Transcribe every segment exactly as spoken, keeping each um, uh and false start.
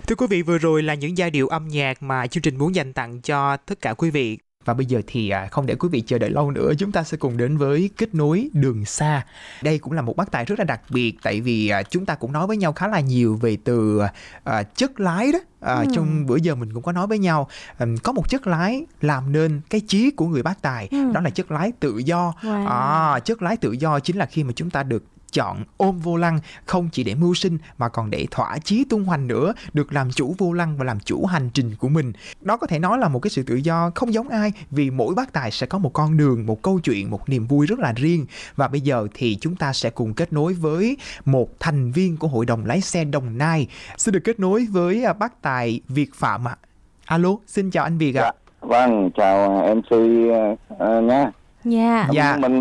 Thưa quý vị, vừa rồi là những giai điệu âm nhạc mà chương trình muốn dành tặng cho tất cả quý vị. Và bây giờ thì không để quý vị chờ đợi lâu nữa, chúng ta sẽ cùng đến với Kết nối đường xa. Đây cũng là một bác tài rất là đặc biệt, tại vì chúng ta cũng nói với nhau khá là nhiều về từ uh, chất lái đó. À, ừ. Trong bữa giờ mình cũng có nói với nhau, um, có một chất lái làm nên cái chí của người bác tài, ừ. đó là chất lái tự do. Wow. À, chất lái tự do chính là khi mà chúng ta được chọn ôm vô lăng, không chỉ để mưu sinh mà còn để thỏa chí tung hoành nữa, được làm chủ vô lăng và làm chủ hành trình của mình. Đó có thể nói là một cái sự tự do không giống ai, vì mỗi bác tài sẽ có một con đường, một câu chuyện, một niềm vui rất là riêng. Và bây giờ thì chúng ta sẽ cùng kết nối với một thành viên của Hội đồng lái xe Đồng Nai. Xin được kết nối với bác tài Việt Phạm ạ. Alo, xin chào anh Việt ạ. Dạ, vâng, chào em xê uh, nha. Dạ. Dạ. Mình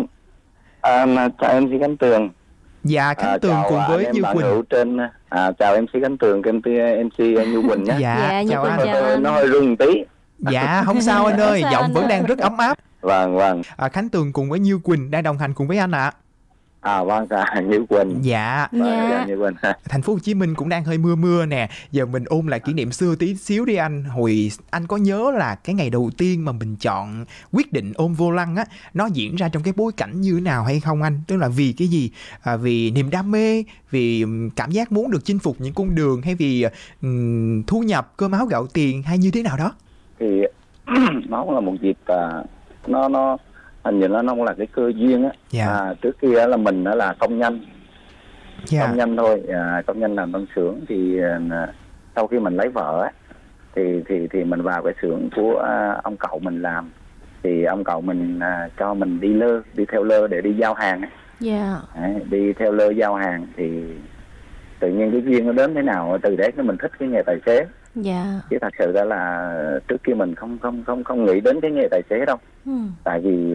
uh, chào em xê Khánh Tường. Dạ, Khánh à, Tường cùng với Như Quỳnh. Trên, à, chào em xê Khánh Tường, em em xê Như Quỳnh nhé. Dạ, dạ chào anh. Chào anh. Nó hơi rung tí. Dạ, không sao anh ơi, sao giọng anh vẫn ơi. đang rất ấm áp. Vâng, vâng. À, Khánh Tường cùng với Như Quỳnh đang đồng hành cùng với anh ạ. À. À vâng, à, Như Quỳnh. Dạ. Vâng, dạ. dạ, Như Quỳnh. Thành phố Hồ Chí Minh cũng đang hơi mưa mưa nè. Giờ mình ôn lại kỷ niệm xưa tí xíu đi anh. Hồi anh có nhớ là cái ngày đầu tiên mà mình chọn quyết định ôm vô lăng á, nó diễn ra trong cái bối cảnh như thế nào hay không anh? Tức là vì cái gì? À, vì niềm đam mê, vì cảm giác muốn được chinh phục những cung đường, hay vì um, thu nhập cơm áo gạo tiền, hay như thế nào đó? Thì nó cũng là một dịp uh, nó nó hình như nó nó là cái cơ duyên á. Yeah. À, trước kia là mình đó là công nhân. Yeah. Công nhân thôi, à, công nhân làm trong xưởng. Thì à, sau khi mình lấy vợ á, thì thì thì mình vào cái xưởng của à, ông cậu mình làm. Thì ông cậu mình à, cho mình đi lơ, đi theo lơ để đi giao hàng á. Dạ. Đấy, đi theo lơ giao hàng thì tự nhiên cái duyên nó đến thế nào, từ đấy mình thích cái nghề tài xế. Dạ. Chứ thật sự ra là trước kia mình không không không không nghĩ đến cái nghề tài xế đâu. Ừ. Tại vì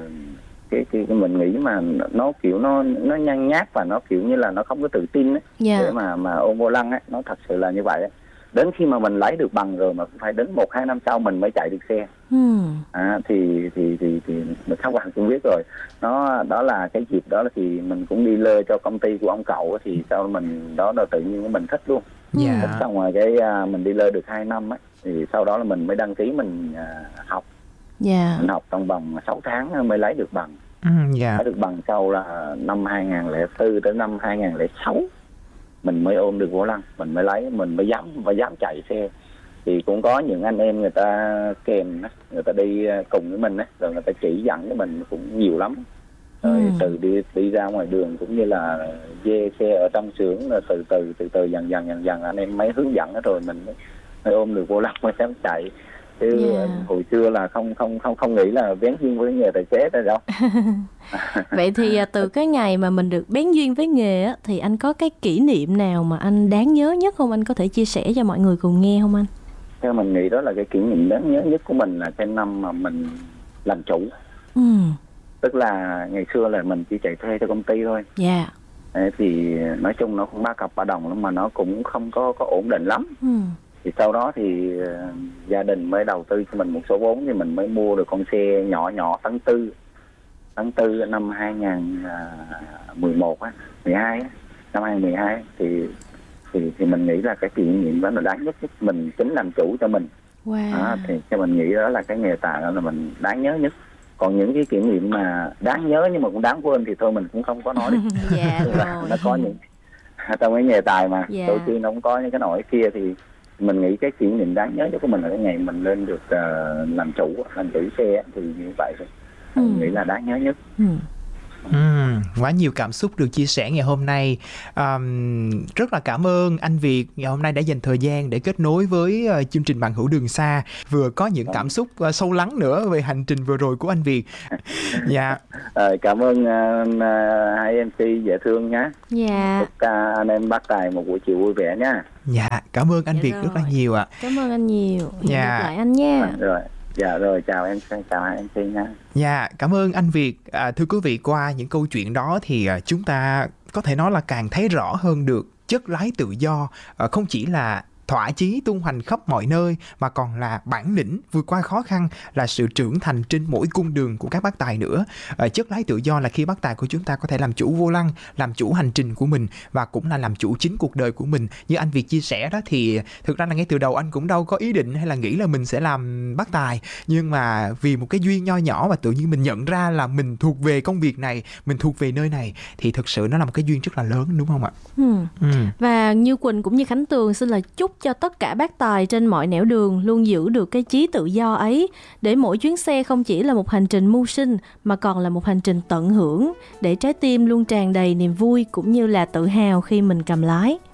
cái, cái cái mình nghĩ mà nó kiểu nó nó nhăn nhát và nó kiểu như là nó không có tự tin ấy, dạ. để mà mà ôm vô lăng ấy, nó thật sự là như vậy ấy. Đến khi mà mình lấy được bằng rồi mà cũng phải đến một hai năm sau mình mới chạy được xe. Ừ. À, thì thì thì thì mình các bạn cũng biết rồi, nó đó là cái dịp đó là thì mình cũng đi lơ cho công ty của ông cậu ấy, thì sau mình đó là tự nhiên mình thích luôn. Dạ. Thích xong rồi cái à, mình đi lơ được hai năm ấy, thì sau đó là mình mới đăng ký mình à, học. Dạ. Mình học trong vòng sáu tháng mới lấy được bằng. Ừ, dạ. Lấy được bằng sau là năm hai không không bốn tới năm hai không không sáu mình mới ôm được vô lăng, mình mới lấy, mình mới dám và dám chạy xe. Thì cũng có những anh em người ta kèm, người ta đi cùng với mình, rồi người ta chỉ dẫn cho mình cũng nhiều lắm. Rồi ừ. từ đi đi ra ngoài đường cũng như là dê xe ở trong xưởng, là từ từ từ từ dần dần dần dần anh em mới hướng dẫn rồi mình mới, mới ôm được vô lăng mới dám chạy. Chứ yeah. hồi xưa là không không không không nghĩ là bén duyên với nghề tài xế đó đâu. Vậy thì từ cái ngày mà mình được bén duyên với nghề á, thì anh có cái kỷ niệm nào mà anh đáng nhớ nhất không? Anh có thể chia sẻ cho mọi người cùng nghe không anh? Theo mình nghĩ đó là cái kỷ niệm đáng nhớ nhất của mình là cái năm mà mình làm chủ. Ừ. Tức là ngày xưa là mình chỉ chạy thuê cho công ty thôi. Dạ. Yeah. Thì nói chung nó cũng ba cọc ba đồng lắm, mà nó cũng không có có ổn định lắm. Ừ. Thì sau đó thì uh, gia đình mới đầu tư cho mình một số vốn, thì mình mới mua được con xe nhỏ nhỏ tháng tư tháng tư năm hai không một một á, mười hai á, năm hai không một hai thì thì thì mình nghĩ là cái kỷ niệm đó là đáng nhất, nhất mình chính làm chủ cho mình. Wow. À, thì cho mình nghĩ đó là cái nghề tài đó là mình đáng nhớ nhất. Còn những cái kỷ niệm mà đáng nhớ nhưng mà cũng đáng quên thì thôi mình cũng không có nói đi. Dạ rồi. Nó có những trong cái nghề tài mà dạ. đôi khi nó cũng có những cái nỗi kia, thì mình nghĩ cái kỷ niệm đáng nhớ nhất của mình là cái ngày mình lên được uh, làm chủ làm chủ xe, thì như vậy thôi. Ừ. Mình nghĩ là đáng nhớ nhất. Ừ. Ừ, quá nhiều cảm xúc được chia sẻ ngày hôm nay. Um, rất là cảm ơn anh Việt ngày hôm nay đã dành thời gian để kết nối với uh, chương trình Bằng hữu đường xa, vừa có những cảm xúc uh, sâu lắng nữa về hành trình vừa rồi của anh Việt. Dạ. À, cảm ơn uh, hai em xê dễ thương nhé. Dạ. Chúc uh, anh em bác tài một buổi chiều vui vẻ nha. Dạ, cảm ơn anh dạ Việt rồi. rất là nhiều ạ. Cảm ơn anh nhiều. Hẹn dạ. gặp lại anh nha. À, rồi. Dạ rồi, chào em, chào hai em xê nha. Dạ, cảm ơn anh Việt. À, thưa quý vị, qua những câu chuyện đó thì chúng ta có thể nói là càng thấy rõ hơn được chất lái tự do, à, không chỉ là thỏa chí tung hoành khắp mọi nơi, mà còn là bản lĩnh vượt qua khó khăn, là sự trưởng thành trên mỗi cung đường của các bác tài nữa. À, chất lái tự do là khi bác tài của chúng ta có thể làm chủ vô lăng, làm chủ hành trình của mình và cũng là làm chủ chính cuộc đời của mình. Như anh Việt chia sẻ đó, thì thực ra là ngay từ đầu anh cũng đâu có ý định hay là nghĩ là mình sẽ làm bác tài, nhưng mà vì một cái duyên nho nhỏ và tự nhiên mình nhận ra là mình thuộc về công việc này, mình thuộc về nơi này, thì thực sự nó là một cái duyên rất là lớn, đúng không ạ? Ừ. Ừ. Và Như Quỳnh cũng như Khánh Tường xin là chúc cho tất cả bác tài trên mọi nẻo đường luôn giữ được cái chí tự do ấy, để mỗi chuyến xe không chỉ là một hành trình mưu sinh mà còn là một hành trình tận hưởng, để trái tim luôn tràn đầy niềm vui cũng như là tự hào khi mình cầm lái.